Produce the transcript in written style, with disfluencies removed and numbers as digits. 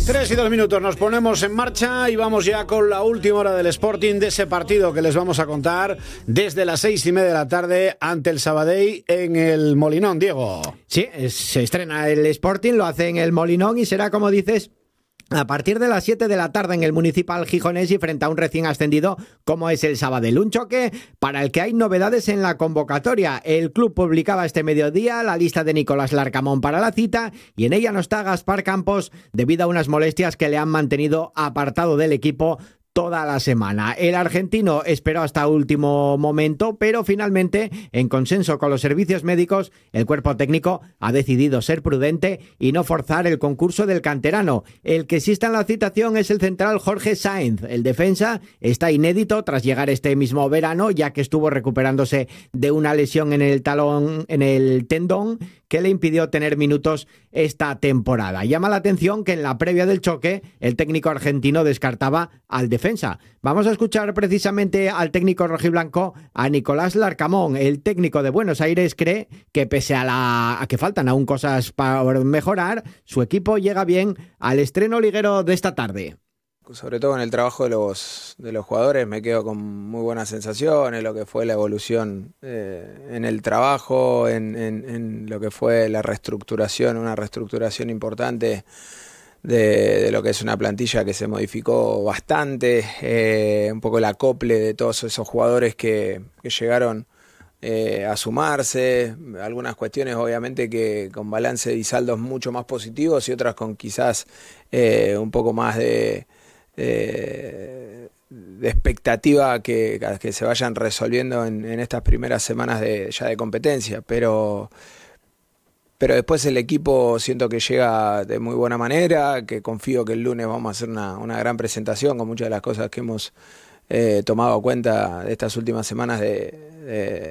3:02 nos ponemos en marcha y vamos ya con la última hora del Sporting, de ese partido que les vamos a contar desde las 6:30 de la tarde ante el Sabadell en el Molinón. Diego. Sí, se estrena el Sporting, lo hace en el Molinón y será, como dices, a partir de las 7 de la tarde en el Municipal Gijonés y frente a un recién ascendido como es el Sabadell. Un choque para el que hay novedades en la convocatoria. El club publicaba este mediodía la lista de Nicolás Larcamón para la cita y en ella no está Gaspar Campos debido a unas molestias que le han mantenido apartado del equipo toda la semana. El argentino esperó hasta último momento, pero finalmente, en consenso con los servicios médicos, el cuerpo técnico ha decidido ser prudente y no forzar el concurso del canterano. El que sí está en la citación es el central Jorge Sáenz. El defensa está inédito tras llegar este mismo verano, ya que estuvo recuperándose de una lesión en el talón, en el tendón, que le impidió tener minutos esta temporada. Llama la atención que en la previa del choque el técnico argentino descartaba al defensa. Vamos a escuchar precisamente al técnico rojiblanco, a Nicolás Larcamón. El técnico de Buenos Aires cree que pese a que faltan aún cosas para mejorar, su equipo llega bien al estreno liguero de esta tarde. Sobre todo en el trabajo de los jugadores me quedo con muy buenas sensaciones, lo que fue la evolución en el trabajo, en lo que fue la reestructuración, una reestructuración importante de lo que es una plantilla que se modificó bastante, un poco el acople de todos esos jugadores que llegaron a sumarse, algunas cuestiones obviamente que con balance y saldos mucho más positivos y otras con quizás un poco más de expectativa que se vayan resolviendo en estas primeras semanas ya de competencia, pero después el equipo siento que llega de muy buena manera, que confío que el lunes vamos a hacer una gran presentación con muchas de las cosas que hemos tomado cuenta de estas últimas semanas de